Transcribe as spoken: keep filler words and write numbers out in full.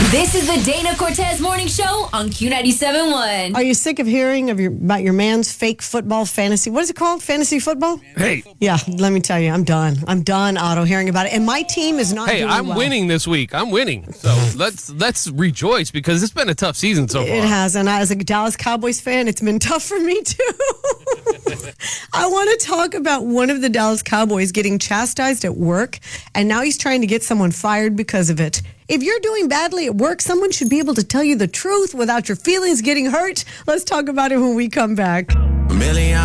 This is the Dana Cortez Morning Show on Q ninety-seven point one. Are you sick of hearing of your about your man's fake football fantasy? What is it called? Fantasy football? Hey. Yeah, let me tell you, I'm done. I'm done, Otto, hearing about it. And my team is not Hey, doing I'm well. winning this week. I'm winning. So let's let's rejoice because it's been a tough season so far. It has, and as a Dallas Cowboys fan, it's been tough for me too. I want to talk about one of the Dallas Cowboys getting chastised at work, and now he's trying to get someone fired because of it. If you're doing badly at work, someone should be able to tell you the truth without your feelings getting hurt. Let's talk about it when we come back. A million